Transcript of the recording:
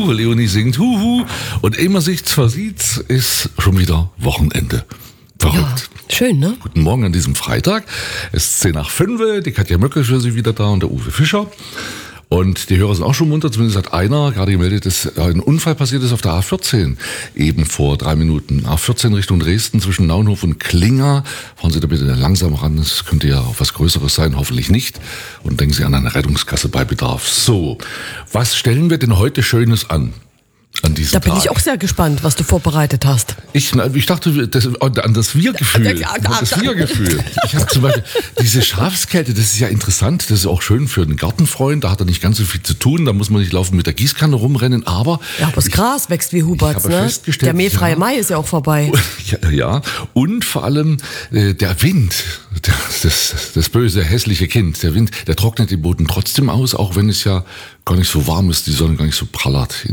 Leonie singt Huhu. Und ehe man sich's versieht, ist schon wieder Wochenende. Verrückt. Ja, schön, ne? Guten Morgen an diesem Freitag. Es ist 10:05, die Katja Möcke ist für Sie wieder da und der Uwe Fischer. Und die Hörer sind auch schon munter, zumindest hat einer gerade gemeldet, dass ein Unfall passiert ist auf der A14, eben vor 3 Minuten. A14 Richtung Dresden zwischen Naunhof und Klinger. Fahren Sie da bitte langsam ran, es könnte ja auch was Größeres sein, hoffentlich nicht. Und denken Sie an eine Rettungskasse bei Bedarf. So, was stellen wir denn heute Schönes an diesem Tag? Da bin ich auch sehr gespannt, was du vorbereitet hast. Ich dachte an das Wir-Gefühl. Das Wir-Gefühl. Ich habe zum Beispiel diese Schafskälte, das ist ja interessant, das ist auch schön für einen Gartenfreund, da hat er nicht ganz so viel zu tun, da muss man nicht laufen mit der Gießkanne rumrennen, aber das Gras wächst wie Huberts, ne? Der mähfreie Mai ist ja auch vorbei. Ja, und vor allem der Wind, das böse, hässliche Kind, der Wind, der trocknet den Boden trotzdem aus, auch wenn es ja gar nicht so warm ist, die Sonne gar nicht so prallert.